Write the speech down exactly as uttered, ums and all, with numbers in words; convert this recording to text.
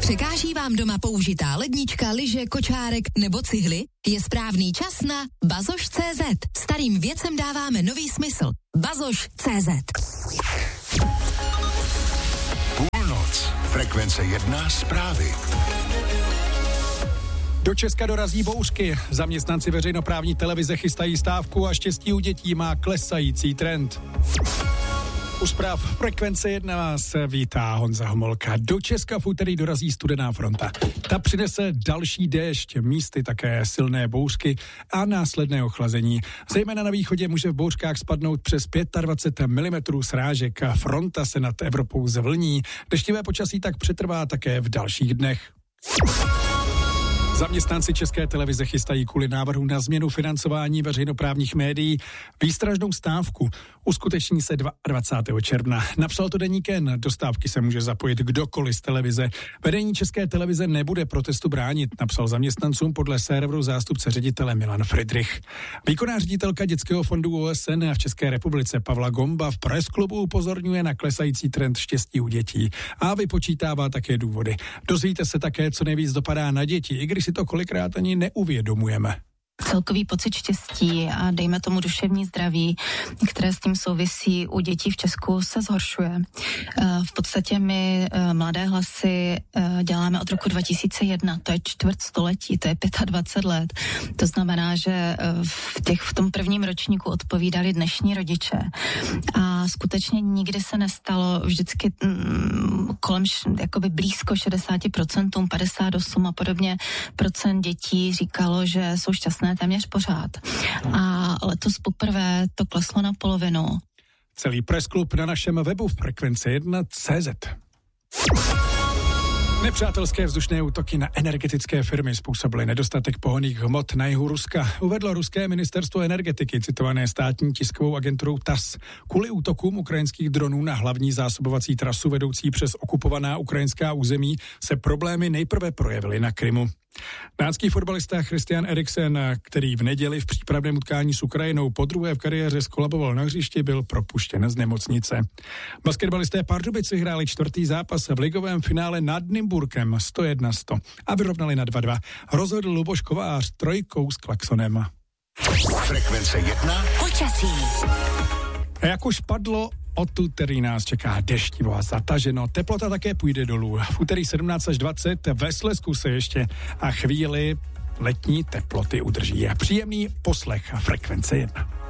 Překáží vám doma použitá lednička, lyže, kočárek nebo cihly? Je správný čas na bazoš tečka cé zet. Starým věcem dáváme nový smysl. bazoš tečka cé zet. Půlnoc. Frekvence jedna zprávy. Do Česka dorazí bouřky. Zaměstnanci veřejnoprávní televize chystají stávku a štěstí u dětí má klesající trend. U zpráv Frekvence jedna vás vítá Honza Homolka. Do Česka v úterý dorazí studená fronta. Ta přinese další déšť, místy také silné bouřky a následné ochlazení. Zejména na východě může v bouřkách spadnout přes dvacet pět milimetrů srážek. Fronta se nad Evropou zvlní. Deštivé počasí tak přetrvá také v dalších dnech. Zaměstnanci České televize chystají kvůli návrhu na změnu financování veřejnoprávních médií výstražnou stávku. Uskuteční se dvacátého druhého června. Napsal to deník N. Do stávky se může zapojit kdokoliv z televize. Vedení České televize nebude protestu bránit, napsal zaměstnancům podle serveru zástupce ředitele Milan Friedrich. Výkonná ředitelka Dětského fondu O S N v České republice Pavla Gomba v Press Clubu upozorňuje na klesající trend štěstí u dětí a vypočítává také důvody. Dozvíte se také, co nejvíc dopadá na děti, i když si to kolikrát ani neuvědomujeme. Celkový pocit štěstí a dejme tomu duševní zdraví, které s tím souvisí u dětí v Česku, se zhoršuje. V podstatě my Mladé hlasy děláme od roku dva tisíce jedna, to je čtvrt století, to je dvacet pět let. To znamená, že v, těch, v tom prvním ročníku odpovídali dnešní rodiče. A skutečně nikdy se nestalo vždycky mm, kolem jakoby blízko šedesát procent, padesát osm a podobně procent dětí říkalo, že jsou šťastné téměř pořád. A letos poprvé to kleslo na polovinu. Celý Press Club na našem webu Frekvence jedna tečka cé zet. Nepřátelské vzdušné útoky na energetické firmy způsobily nedostatek pohonných hmot na jihu Ruska, uvedlo ruské ministerstvo energetiky, citované státní tiskovou agenturou T A S. Kvůli útokům ukrajinských dronů na hlavní zásobovací trasu vedoucí přes okupovaná ukrajinská území se problémy nejprve projevily na Krymu. Dánský fotbalista Christian Eriksen, který v neděli v přípravném utkání s Ukrajinou podruhé v kariéře skolaboval na hřišti, byl propuštěn z nemocnice. Basketbalisté Pardubici hráli čtvrtý zápas v ligovém finále nad Nymburkem sto jedna sto a vyrovnali na dva dva. Rozhodl Luboš Kovář trojkou s klaksonem. Frekvence jedna. Počasí. A jak už padlo, od úterý nás čeká deštivo a zataženo. Teplota také půjde dolů. V úterý sedmnáct až dvacet, ve Slezsku se ještě a chvíli letní teploty udrží. A příjemný poslech Frekvence jedna.